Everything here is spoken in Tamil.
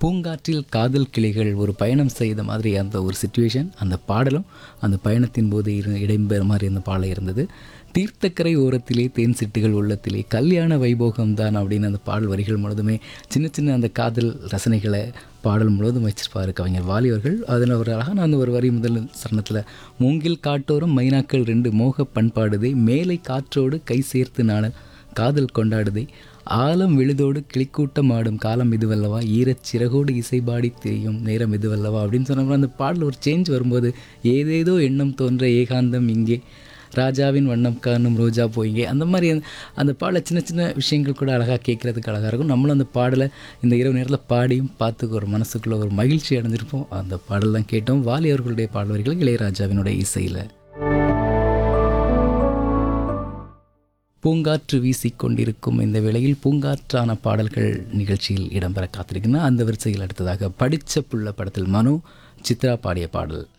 பூங்காற்றில் காதல் கிளிகள் ஒரு பயணம் செய்த மாதிரி அந்த ஒரு சிச்சுவேஷன், அந்த பாடலும் அந்த பயணத்தின் போது இடம்பெற மாதிரி அந்த பாடல் இருந்தது. தீர்த்தக்கரை ஓரத்திலே தேன் சிட்டுகள் உள்ளத்திலே கல்யாண வைபோகம் தான் அப்படின்னு அந்த பாடல் வரிகள் முழுதுமே சின்ன சின்ன அந்த காதல் ரசனைகளை பாடல் முழுவதும் வச்சிருப்பார் கவிஞர் வாலி அவர்கள். அதில் ஒரு அழகான அந்த ஒரு வரி முதல் சரணத்தில், மூங்கில் காட்டோரம் மைனாக்கள் ரெண்டு மோக பண்பாடுதே மேலை காற்றோடு கை சேர்த்து நாணல் காதல் கொண்டாடுதே ஆலம் விழுதோடு கிளிக்கூட்டம் ஆடும் காலம் இதுவல்லவா ஈரச் சிறகோடு இசைபாடி தெரியும் நேரம் இதுவல்லவா அப்படின்னு சொன்னோம்னா அந்த பாடல் ஒரு சேஞ்ச் வரும்போது ஏதேதோ எண்ணம் தோன்ற ஏகாந்தம் இங்கே ராஜாவின் வண்ணம் காணும் ரோஜா போயிங்கே அந்த மாதிரி அந்த பாடலை சின்ன சின்ன விஷயங்கள் கூட அழகாக கேட்குறதுக்கு அழகாக இருக்கும். நம்மளும் அந்த பாடலை இந்த இரவு நேரத்தில் பாடியும் பார்த்துக்கு ஒரு மனசுக்குள்ளே ஒரு மகிழ்ச்சி அடைஞ்சிருப்போம். அந்த பாடல் தான் கேட்டோம். வாலி அவர்களுடைய பாடல் வரிகள் இளையராஜாவினுடைய இசையில். பூங்காற்று வீசிக்கொண்டிருக்கும் இந்த வேளையில் பூங்காற்றான பாடல்கள் நிகழ்ச்சியில் இடம்பெற காத்திருக்குன்னா அந்த வரிசையில் அடுத்ததாக படித்த புள்ள படத்தில் மனோ சித்ரா பாடிய பாடல்.